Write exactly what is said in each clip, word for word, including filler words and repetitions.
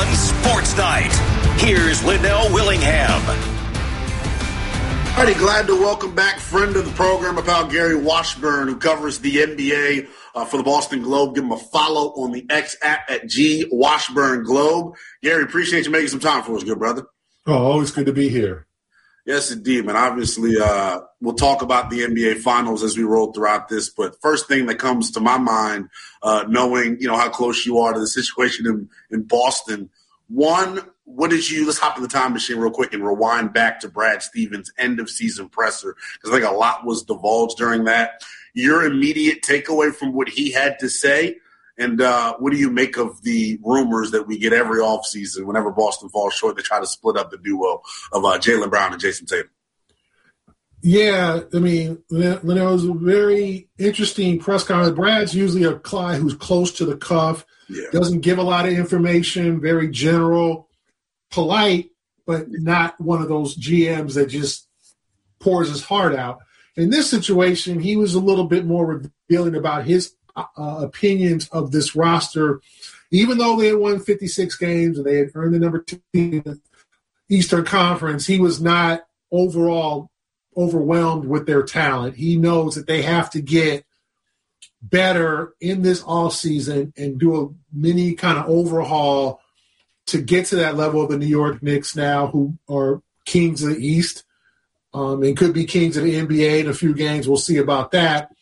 on Sports Night. Here's Liddell Willingham. Alrighty, glad to welcome back friend of the program, my pal Gary Washburn, who covers the N B A uh, for the Boston Globe. Give him a follow on the X app at G Washburn Globe. Gary, appreciate you making some time for us, good brother. Oh, always good to be here. Yes, indeed, man. Obviously, uh, we'll talk about the N B A Finals as we roll throughout this. But first thing that comes to my mind, uh, knowing you know how close you are to the situation in, in Boston, one, what did you – let's hop in the time machine real quick and rewind back to Brad Stevens' end-of-season presser, because I think a lot was divulged during that. Your immediate takeaway from what he had to say, and uh, what do you make of the rumors that we get every offseason whenever Boston falls short, they try to split up the duo of uh, Jaylen Brown and Jason Tatum? Yeah, I mean, it was a very interesting press conference. Brad's usually a guy who's close to the cuff, yeah. Doesn't give a lot of information, very general, polite, but not one of those G Ms that just pours his heart out. In this situation, he was a little bit more revealing about his uh, opinions of this roster. Even though they had won fifty-six games and they had earned the number two in the Eastern Conference, he was not overall overwhelmed with their talent. He knows that they have to get better in this offseason and do a mini kind of overhaul to get to that level of the New York Knicks now, who are kings of the East um, and could be kings of the N B A in a few games. We'll see about that.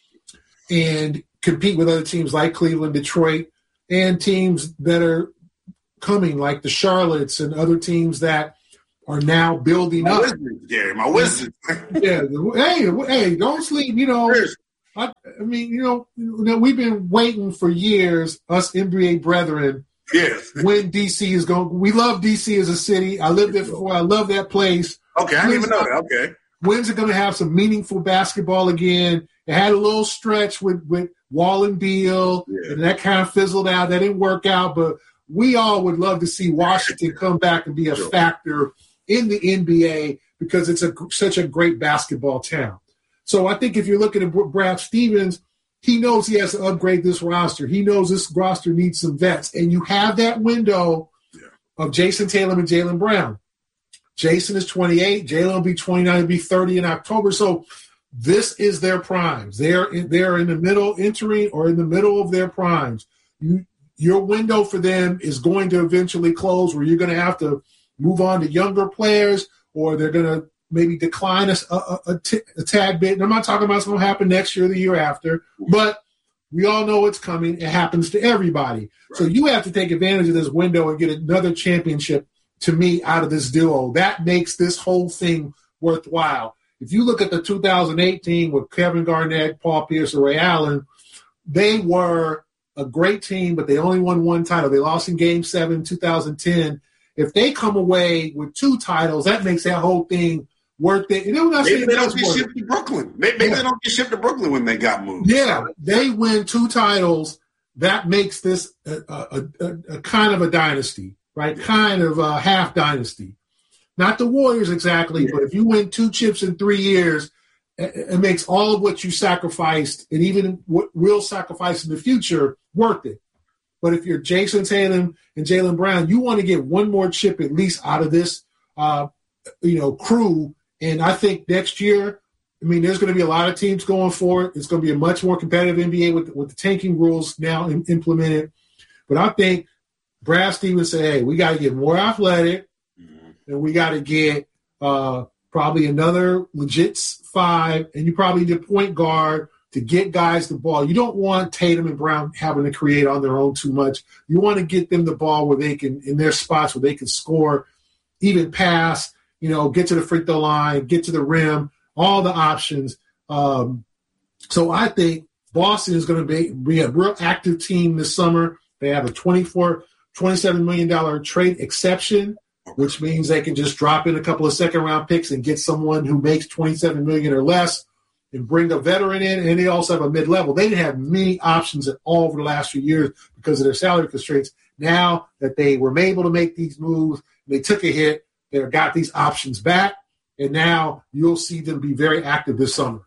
And compete with other teams like Cleveland, Detroit, and teams that are coming like the Charlottes and other teams that are now building my up. Wizards, Gary, my Wizards. yeah. Hey, hey, don't sleep. You know, I, I mean, you know, you know, we've been waiting for years, us N B A brethren, yes. when D C is going. We love D C as a city. I lived there before. I love that place. Okay, I didn't even know that. Okay. When's it going to have some meaningful basketball again? It had a little stretch with, with Wall and Beal, yeah. and that kind of fizzled out. That didn't work out, but we all would love to see Washington come back and be a sure. factor in the N B A because it's a such a great basketball town. So I think if you're looking at Brad Stevens, he knows he has to upgrade this roster. He knows this roster needs some vets. And you have that window yeah. of Jason Tatum and Jaylen Brown. Jason is twenty-eight. Jaylen will be twenty-nine. He'll be thirty in October. So this is their primes. They're in, they're in the middle, entering or in the middle of their primes. You, your window for them is going to eventually close where you're going to have to move on to younger players, or they're going to maybe decline a, a, a, t- a tad bit. And I'm not talking about what's going to happen next year or the year after, but we all know it's coming. It happens to everybody. Right. So you have to take advantage of this window and get another championship, to me, out of this duo. That makes this whole thing worthwhile. If you look at the two thousand eighteen with Kevin Garnett, Paul Pierce, and Ray Allen, they were a great team, but they only won one title. They lost in Game seven in two thousand ten. If they come away with two titles, that makes that whole thing worth it. And it was maybe they don't get shipped to Brooklyn. Maybe, maybe yeah. they don't get shipped to Brooklyn when they got moved. Yeah, they win two titles. That makes this a, a, a, a kind of a dynasty, right? Yeah. Kind of a half dynasty. Not the Warriors exactly, yeah. but if you win two chips in three years, it, it makes all of what you sacrificed and even what we'll sacrifice in the future worth it. But if you're Jason Tatum and Jaylen Brown, you want to get one more chip at least out of this, uh, you know, crew. And I think next year, I mean, there's going to be a lot of teams going for it. It's going to be a much more competitive N B A with, with the tanking rules now in, implemented. But I think Brad Stevens said, hey, we got to get more athletic, mm-hmm. and we got to get uh, probably another legit five, and you probably need a point guard to get guys the ball. You don't want Tatum and Brown having to create on their own too much. You want to get them the ball where they can, in their spots where they can score, even pass, you know, get to the free throw line, get to the rim, all the options. Um, so I think Boston is going to be, be a real active team this summer. They have a twenty-four, twenty-seven million dollars trade exception, which means they can just drop in a couple of second-round picks and get someone who makes twenty-seven million dollars or less and bring a veteran in, and they also have a mid-level. They didn't have many options at all over the last few years because of their salary constraints. Now that they were able to make these moves, they took a hit, they got these options back, and now you'll see them be very active this summer.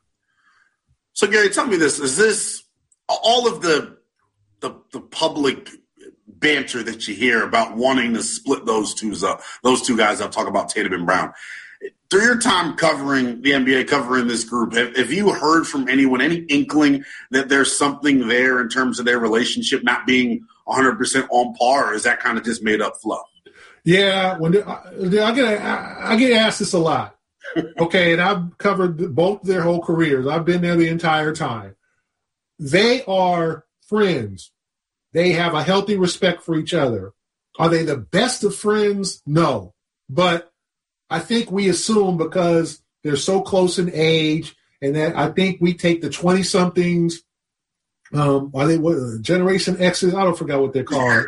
So, Gary, tell me this. Is this all of the the, the public banter that you hear about wanting to split those two up, those two guys up. Talk about Tatum and Brown. Through your time covering the N B A, covering this group, have, have you heard from anyone, any inkling that there's something there in terms of their relationship not being one hundred percent on par, or is that kind of just made up fluff? Yeah, when I, I get I, I get asked this a lot. Okay, and I've covered both their whole careers. I've been there the entire time. They are friends. They have a healthy respect for each other. Are they the best of friends? No. But I think we assume because they're so close in age, and that I think we take the twenty-somethings, um, are they what, Generation X's? I don't forget what they're called.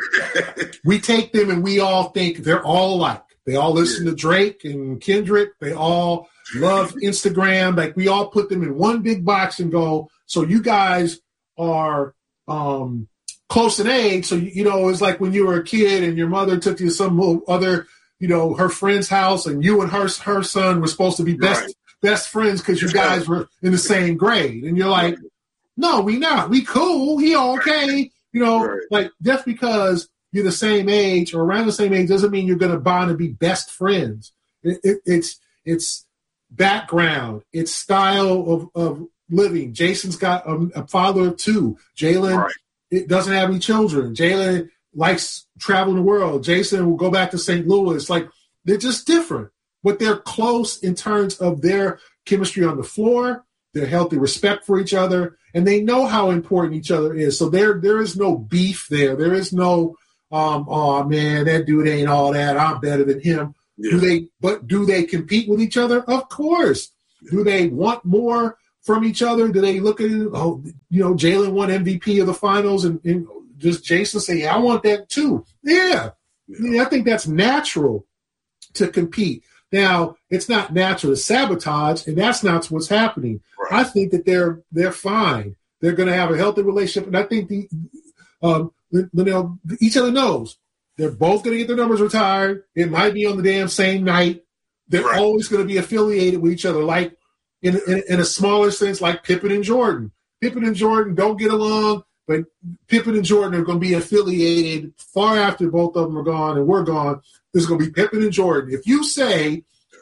We take them and we all think they're all alike. They all listen to Drake and Kendrick. They all love Instagram. Like, we all put them in one big box and go, so you guys are um, close in age. So, you know, it's like when you were a kid and your mother took you to some other, you know, her friend's house, and you and her her son were supposed to be best right. best friends because you guys were in the same grade. And you're like, no, we not. We cool. He okay. You know, right. like just because you're the same age or around the same age doesn't mean you're going to bond and be best friends. It, it, it's it's background, it's style of, of living. Jason's got a, a father of two. Jalen right. it doesn't have any children. Jalen likes traveling the world. Jason will go back to Saint Louis. Like, they're just different, but they're close in terms of their chemistry on the floor, their healthy respect for each other, and they know how important each other is. So there there is no beef there. There is no Um, oh man, that dude ain't all that. I'm better than him. Yeah. Do they? But do they compete with each other? Of course. Yeah. Do they want more from each other? Do they look at it? Oh, you know, Jalen won M V P of the finals, and, and does Jason say, yeah, "I want that too"? Yeah. yeah. I mean, I think that's natural to compete. Now, it's not natural to sabotage, and that's not what's happening. Right. I think that they're they're fine. They're going to have a healthy relationship, and I think the. Um, Linnell, each other knows they're both going to get their numbers retired. It might be on the damn same night. They're right. always going to be affiliated with each other, like in, in in a smaller sense, like Pippen and Jordan. Pippen and Jordan don't get along, but Pippen and Jordan are going to be affiliated far after both of them are gone and we're gone. There's going to be Pippen and Jordan. If you say,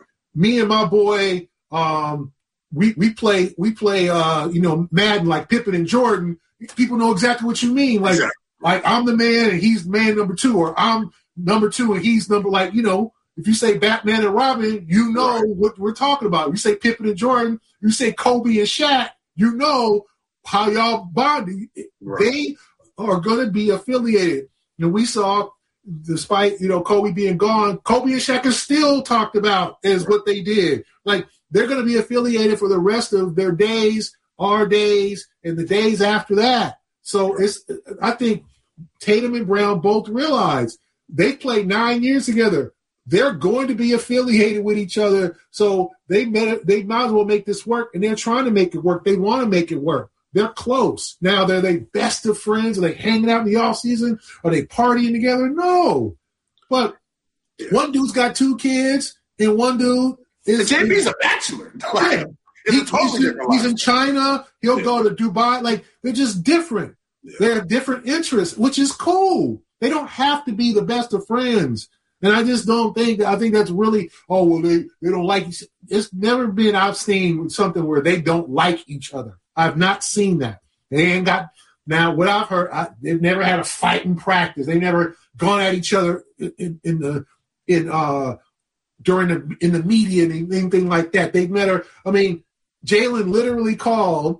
me and my boy, um, we we play we play uh, you know Madden like Pippen and Jordan, people know exactly what you mean. Like. Exactly. Like, I'm the man and he's man number two, or I'm number two and he's number, like, you know, if you say Batman and Robin, you know right. what we're talking about. You say Pippen and Jordan, you say Kobe and Shaq, you know how y'all bonded. Right. They are going to be affiliated. And we saw, despite, you know, Kobe being gone, Kobe and Shaq are still talked about as right. what they did. Like, they're going to be affiliated for the rest of their days, our days, and the days after that. So it's, I think, Tatum and Brown both realize they played nine years together. They're going to be affiliated with each other. So they met, they might as well make this work, and they're trying to make it work. They want to make it work. They're close. Now, they're they best of friends? Are they hanging out in the offseason? Are they partying together? No. But one dude's got two kids, and one dude is – J B's a bachelor. Yeah. He, a totally he's, he's in China. He'll yeah. go to Dubai. Like, they're just different. Yeah. They have different interests, which is cool. They don't have to be the best of friends. And I just don't think, I think that's really, oh, well, they, they don't like each other. It's never been, I've seen something where they don't like each other. I've not seen that. They ain't got, now what I've heard, I, they've never had a fight in practice. They've never gone at each other in, in, in the, in, uh, during the, in the media and anything like that. They've never, I mean, Jalen literally called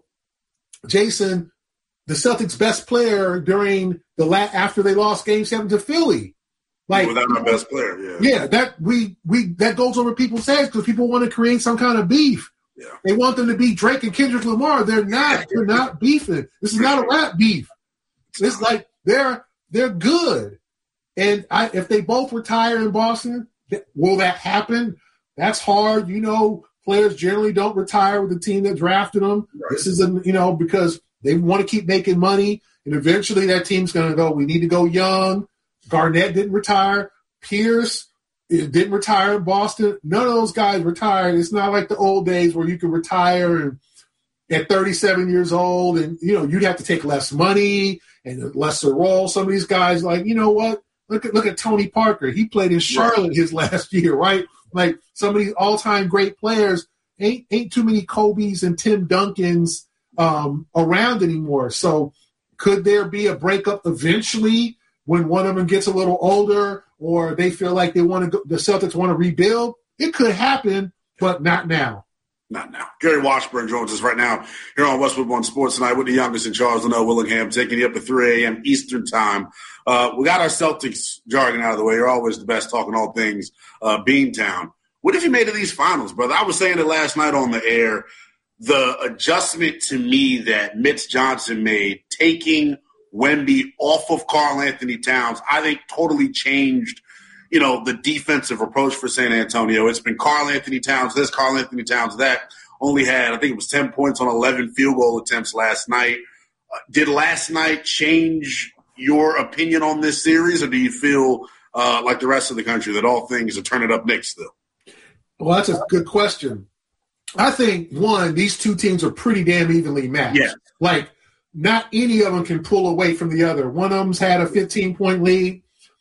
Jason the Celtics' best player during the la- after they lost Game Seven to Philly. Like, without my best player, yeah, yeah, that we we that goes over people's heads because people want to create some kind of beef. Yeah. They want them to be Drake and Kendrick Lamar. They're not. They're not beefing. This is not a rap beef. It's like they're they're good. And I, if they both retire in Boston, th- will that happen? That's hard. You know, players generally don't retire with the team that drafted them. Right. This is a you know because. They want to keep making money, and eventually that team's going to go, we need to go young. Garnett didn't retire. Pierce didn't retire in Boston. None of those guys retired. It's not like the old days where you could retire and at thirty-seven years old and, you know, you'd have to take less money and a lesser role. Some of these guys, like, you know what? Look at look at Tony Parker. He played in Charlotte right. his last year, right? Like some of these all-time great players, ain't ain't too many Kobe's and Tim Duncans um, around anymore. So could there be a breakup eventually when one of them gets a little older, or they feel like they want to go, the Celtics want to rebuild? It could happen, but not now. Not now. Gary Washburn joins us right now here on Westwood One Sports Tonight with the youngest in Charles Linnell Willingham, taking you up at three a.m. Eastern Time. Uh, we got our Celtics jargon out of the way. You're always the best talking all things uh, Beantown. What have you made of these finals, brother? I was saying it last night on the air. The adjustment to me that Mitch Johnson made, taking Wemby off of Karl Anthony Towns, I think totally changed, you know, the defensive approach for San Antonio. It's been Karl Anthony Towns this, Karl Anthony Towns that. Only had, I think it was ten points on eleven field goal attempts last night. Uh, did last night change your opinion on this series, or do you feel uh, like the rest of the country that all things are turning up next still? Well, that's a good question. I think, one, these two teams are pretty damn evenly matched. Yeah. Like, not any of them can pull away from the other. One of them's had a fifteen-point lead.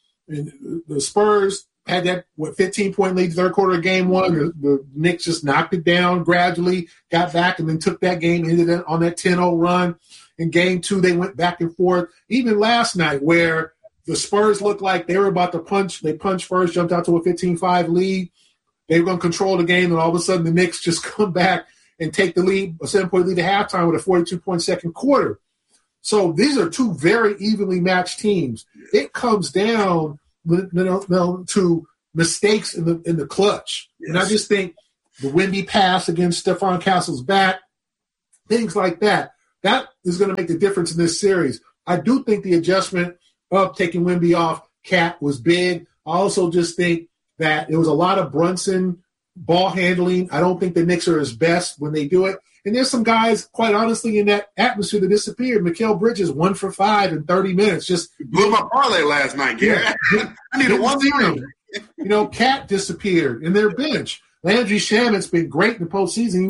And the Spurs had that, what, fifteen-point lead third quarter of game one. The, the Knicks just knocked it down gradually, got back, and then took that game, ended it on that ten oh run. In game two, they went back and forth. Even last night, where the Spurs looked like they were about to punch, they punched first, jumped out to a fifteen five lead. They were going to control the game, and all of a sudden the Knicks just come back and take the lead, a seven-point lead at halftime with a forty-two point second quarter. So these are two very evenly matched teams. It comes down you know, to mistakes in the in the clutch. Yes. And I just think the Wemby pass against Stephon Castle's back, things like that, that is going to make the difference in this series. I do think the adjustment of taking Wemby off Cat was big. I also just think that there was a lot of Brunson ball handling. I don't think the Knicks are his best when they do it. And there's some guys, quite honestly, in that atmosphere that disappeared. Mikal Bridges, one for five in thirty minutes. Just blew my parlay last night, Gary. Yeah. I need a one three. You know, Cat disappeared in their bench. Landry Shamit's been great in the postseason.